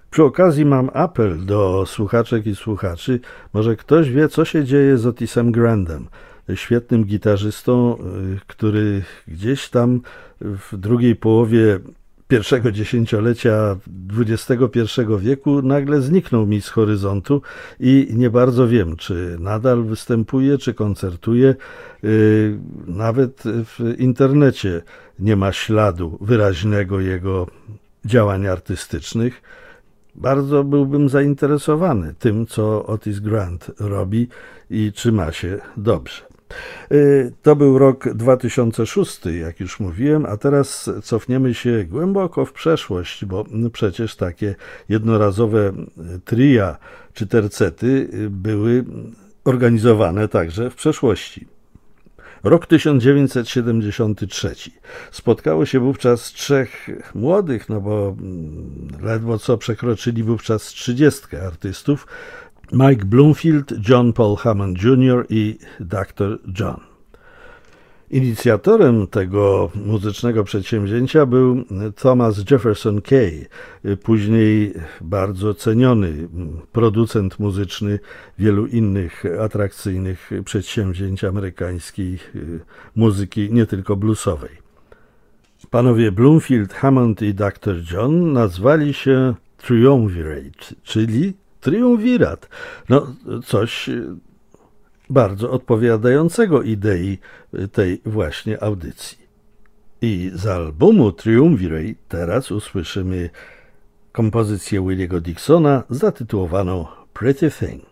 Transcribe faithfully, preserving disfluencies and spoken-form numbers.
Przy okazji mam apel do słuchaczek i słuchaczy. Może ktoś wie, co się dzieje z Otisem Grandem, świetnym gitarzystą, który gdzieś tam w drugiej połowie pierwszego dziesięciolecia dwudziestego pierwszego wieku nagle zniknął mi z horyzontu i nie bardzo wiem, czy nadal występuje, czy koncertuje. Nawet w internecie nie ma śladu wyraźnego jego działań artystycznych. Bardzo byłbym zainteresowany tym, co Otis Grant robi i czy ma się dobrze. To był rok dwa tysiące szósty, jak już mówiłem, a teraz cofniemy się głęboko w przeszłość, bo przecież takie jednorazowe tria czy tercety były organizowane także w przeszłości. Rok tysiąc dziewięćset siedemdziesiąty trzeci. Spotkało się wówczas trzech młodych, no bo ledwo co przekroczyli wówczas trzydziestkę artystów. Mike Bloomfield, John Paul Hammond junior i doktor John. Inicjatorem tego muzycznego przedsięwzięcia był Thomas Jefferson Kay, później bardzo ceniony producent muzyczny wielu innych atrakcyjnych przedsięwzięć amerykańskiej muzyki, nie tylko bluesowej. Panowie Bloomfield, Hammond i doktor John nazwali się Triumvirate, czyli triumvirat. No, coś bardzo odpowiadającego idei tej właśnie audycji. I z albumu Triumvirate teraz usłyszymy kompozycję Williego Dixona zatytułowaną Pretty Thing.